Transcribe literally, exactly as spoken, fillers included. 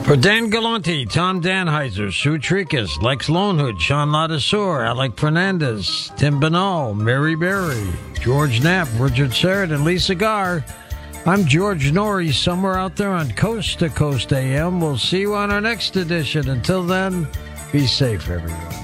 For Dan Galanti, Tom Danheiser, Sue Tricus, Lex Lonehood, Sean Ladasur, Alec Fernandez, Tim Banal, Mary Berry, George Knapp, Richard Serrett, and Lisa Garr, I'm George Norrie, somewhere out there on Coast to Coast A M. We'll see you on our next edition. Until then, be safe, everyone.